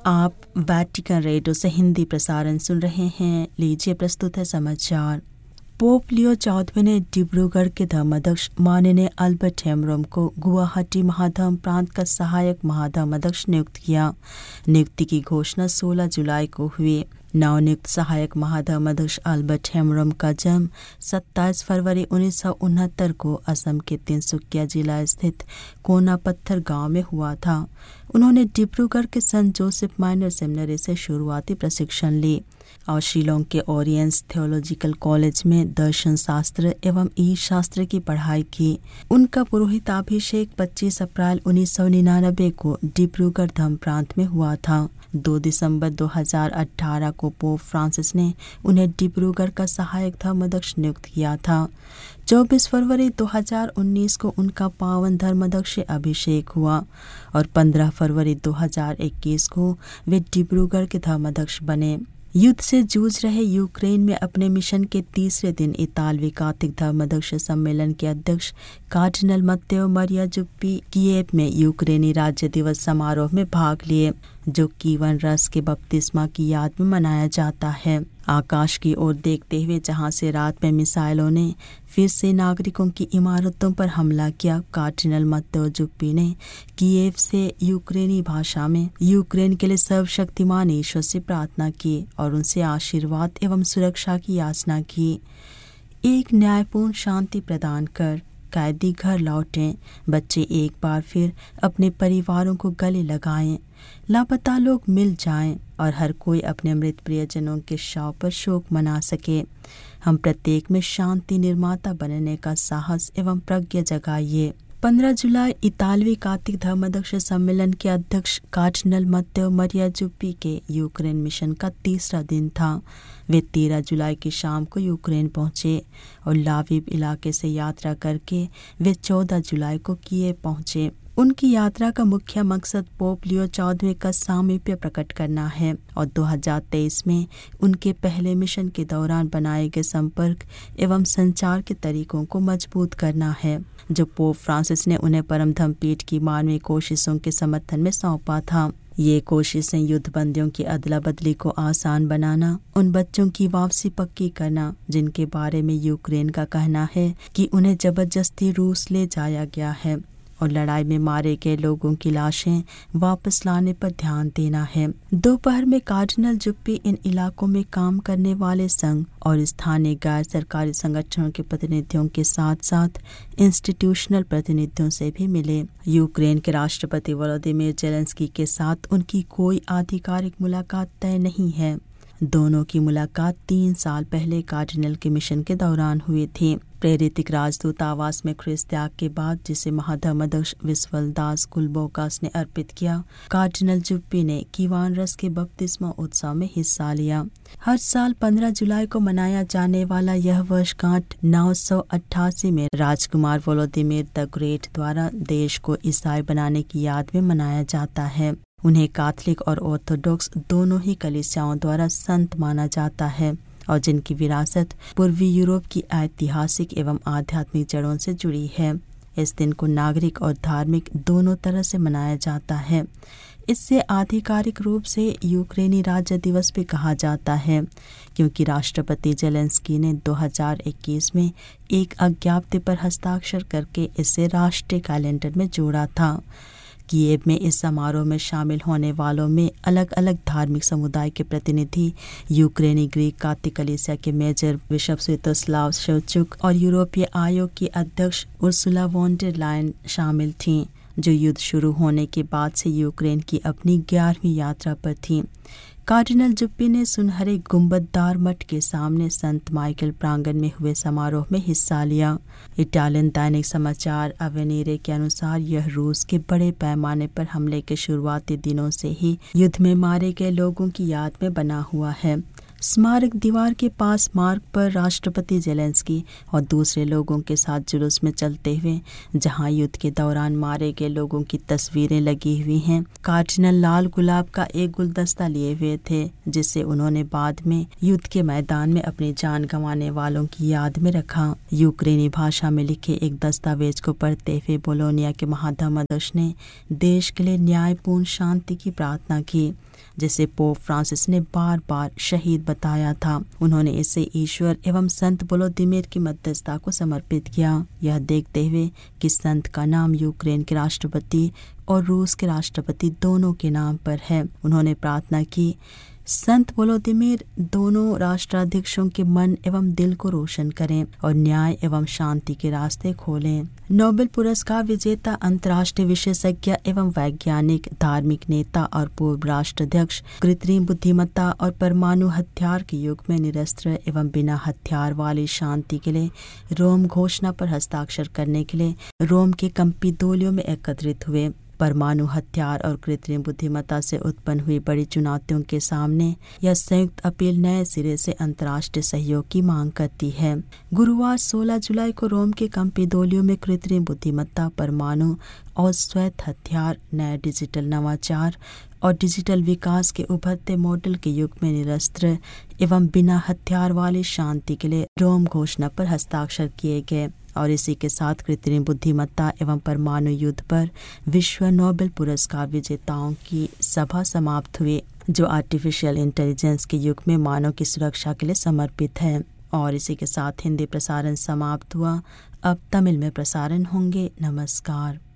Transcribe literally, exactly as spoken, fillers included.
आप Vatican radio से हिंदी प्रसारण सुन रहे हैं। लीजिए प्रस्तुत है समाचार। पोप लियो चौदहवें ने डिब्रूगढ़ के धर्माध्यक्ष माननीय अल्बर्ट हेम्ब्रोम को गुवाहाटी महाधर्म प्रांत का सहायक महाधर्माध्यक्ष नियुक्त किया। नियुक्ति की घोषणा सोलह जुलाई को हुई। नवनियुक्त सहायक महाधर्माध्यक्ष अल्बर्ट हेम्ब्रोम का जन्म सत्ताईस फरवरी उन्नीस सौ उनहत्तर को असम के तिनसुकिया जिला स्थित कोनापत्थर गांव में हुआ था। उन्होंने डिब्रूगढ़ के सेंट जोसेफ माइनर सेमिनरी से शुरुआती प्रशिक्षण ली और शिलोंग के ओरिएंट्स थियोलॉजिकल कॉलेज में दर्शन शास्त्र एवं ई शास्त्र की पढ़ाई की। उनका पुरोहिताभिषेक पच्चीस अप्रैल उन्नीस सौ निन्यानवे को डिब्रूगढ़ धर्म प्रांत में हुआ था। दो दिसंबर दो हज़ार अठारह को पोप फ्रांसिस ने उन्हें डिब्रूगढ़ का सहायक धर्माध्यक्ष नियुक्त किया था। चौबीस फरवरी दो हज़ार उन्नीस को उनका पावन धर्माध्यक्ष अभिषेक हुआ और पंद्रह फरवरी दो हज़ार इक्कीस को वे डिब्रूगढ़ के धर्माध्यक्ष बने। युद्ध से जूझ रहे यूक्रेन में अपने मिशन के तीसरे दिन इतालवी काथिक धर्माध्यक्ष सम्मेलन के अध्यक्ष कार्डिनल मत्तेओ मरिया जुप्पी कीव में यूक्रेनी राज्य दिवस समारोह में भाग लिए, जो कीवन रस के बपतिस्मा की याद में मनाया जाता है। आकाश की ओर देखते हुए जहां से रात में मिसाइलों ने फिर से नागरिकों की इमारतों पर हमला किया, कार्डिनल मत्तेओ जुप्पी ने कीव से यूक्रेनी भाषा में यूक्रेन के लिए सर्वशक्तिमान ईश्वर से प्रार्थना की और उनसे आशीर्वाद एवं सुरक्षा की याचना की। एक न्यायपूर्ण शांति प्रदान कर कैदी घर लौटें, बच्चे एक बार फिर अपने परिवारों को गले लगाएं, लापता लोग मिल जाएं और हर कोई अपने मृत प्रियजनों के शव पर शोक मना सके। हम प्रत्येक में शांति निर्माता बनने का साहस एवं प्रज्ञा जगाइए। पंद्रह जुलाई इतालवी काथिक धर्माध्यक्ष सम्मेलन के अध्यक्ष कार्डिनल मत्तेओ मरिया जुप्पी के यूक्रेन मिशन का तीसरा दिन था। वे तेरह जुलाई की शाम को यूक्रेन पहुंचे और लाविव इलाके से यात्रा करके वे चौदह जुलाई को कीव पहुंचे। उनकी यात्रा का मुख्य मकसद पोप लियो चौदहवें का सामीप्य प्रकट करना है और दो हज़ार तेईस में उनके पहले मिशन के दौरान बनाए गए संपर्क एवं संचार के तरीकों को मजबूत करना है, जो पोप फ्रांसिस ने उन्हें परम धर्म पीठ की मानवीय कोशिशों के समर्थन में सौंपा था। ये कोशिशें युद्ध बंदियों की अदला बदली को आसान बनाना, उन बच्चों की वापसी पक्की करना जिनके बारे में यूक्रेन का कहना है कि उन्हें जबरदस्ती रूस ले जाया गया है, और लड़ाई में मारे गए लोगों की लाशें वापस लाने पर ध्यान देना है। दोपहर में कार्डिनल जुप्पी इन इलाकों में काम करने वाले संघ और स्थानीय गैर सरकारी संगठनों के प्रतिनिधियों के साथ साथ इंस्टीट्यूशनल प्रतिनिधियों से भी मिले। यूक्रेन के राष्ट्रपति वोलोदिमीर जेलेंस्की के साथ उनकी कोई आधिकारिक मुलाकात तय नहीं है। दोनों की मुलाकात तीन साल पहले कार्डिनल के मिशन के दौरान हुई थी। प्रेरितिक राजदूत आवास में ख्रिस्त त्याग के बाद, जिसे महाधर्माध्यक्ष विस्वल दास कुलबोकास ने अर्पित किया, कार्डिनल जुप्पी ने कीवान रस के बपतिस्मा उत्सव में हिस्सा लिया। हर साल पंद्रह जुलाई को मनाया जाने वाला यह वर्षगांठ नौ सौ अट्ठासी में राजकुमार वोलोदिमीर द ग्रेट द्वारा देश को ईसाई बनाने की याद में मनाया जाता है। उन्हें कैथोलिक और ऑर्थोडॉक्स दोनों ही कलीसियाओं द्वारा संत माना जाता है और जिनकी विरासत पूर्वी यूरोप की ऐतिहासिक एवं आध्यात्मिक जड़ों से जुड़ी है। इस दिन को नागरिक और धार्मिक दोनों तरह से मनाया जाता है। इससे आधिकारिक रूप से यूक्रेनी राज्य दिवस भी कहा जाता है, क्योंकि राष्ट्रपति जेलेंस्की ने दो हज़ार इक्कीस में एक अज्ञप्ति पर हस्ताक्षर करके इसे राष्ट्रीय कैलेंडर में जोड़ा था। कीव में इस समारोह में शामिल होने वालों में अलग अलग धार्मिक समुदाय के प्रतिनिधि, यूक्रेनी ग्रीक काथिक कलीसिया के मेजर बिशप स्वितोस्लाव शेवचुक और यूरोपीय आयोग की अध्यक्ष उर्सुला वॉन डर लायन शामिल थीं, जो युद्ध शुरू होने के बाद से यूक्रेन की अपनी ग्यारहवीं यात्रा पर थीं। कार्डिनल जुप्पी ने सुनहरे गुंबददार मठ के सामने संत माइकल प्रांगण में हुए समारोह में हिस्सा लिया। इटालियन दैनिक समाचार अवेनीरे के अनुसार यह रूस के बड़े पैमाने पर हमले के शुरुआती दिनों से ही युद्ध में मारे गए लोगों की याद में बना हुआ है। स्मारक दीवार के पास मार्ग पर राष्ट्रपति जेलेंस्की और दूसरे लोगों के साथ जुलूस में चलते हुए, जहां युद्ध के दौरान मारे गए लोगों की तस्वीरें लगी हुई हैं, कार्डिनल लाल गुलाब का एक गुलदस्ता लिए हुए थे, जिसे उन्होंने बाद में युद्ध के मैदान में अपनी जान गंवाने वालों की याद में रखा। यूक्रेनी भाषा में लिखे एक दस्तावेज को पढ़ते हुए बोलोनिया के महाधर्माध्यक्ष ने देश के लिए न्यायपूर्ण शांति की प्रार्थना की, जिसे पोप फ्रांसिस ने बार बार शहीद बताया था। उन्होंने इसे ईश्वर एवं संत वोलोदिमीर की मध्यस्थता को समर्पित किया, यह देखते हुए कि संत का नाम यूक्रेन के राष्ट्रपति और रूस के राष्ट्रपति दोनों के नाम पर है। उन्होंने प्रार्थना की, संत वोलोदिमीर दोनों राष्ट्राध्यक्षों के मन एवं दिल को रोशन करें और न्याय एवं शांति के रास्ते खोलें। नोबेल पुरस्कार विजेता अंतर्राष्ट्रीय विशेषज्ञ एवं वैज्ञानिक, धार्मिक नेता और पूर्व राष्ट्राध्यक्ष कृत्रिम बुद्धिमत्ता और परमाणु हथियार के युग में निरस्त्र एवं बिना हथियार वाली शांति के लिए रोम घोषणा पर हस्ताक्षर करने के लिए रोम के कंपिदोलियो में एकत्रित हुए। परमाणु हथियार और कृत्रिम बुद्धिमत्ता से उत्पन्न हुई बड़ी चुनौतियों के सामने यह संयुक्त अपील नए सिरे से अंतर्राष्ट्रीय सहयोग की मांग करती है। गुरुवार सोलह जुलाई को रोम के कंपिदोलियो में कृत्रिम बुद्धिमत्ता, परमाणु और स्वायत्त हथियार, नए डिजिटल नवाचार और डिजिटल विकास के उभरते मॉडल के युग में निरस्त्र एवं बिना हथियार वाली शांति के लिए रोम घोषणा पर हस्ताक्षर किए गए और इसी के साथ कृत्रिम बुद्धिमत्ता एवं परमाणु युद्ध पर विश्व नोबेल पुरस्कार विजेताओं की सभा समाप्त हुई, जो आर्टिफिशियल इंटेलिजेंस के युग में मानव की सुरक्षा के लिए समर्पित है। और इसी के साथ हिंदी प्रसारण समाप्त हुआ। अब तमिल में प्रसारण होंगे। नमस्कार।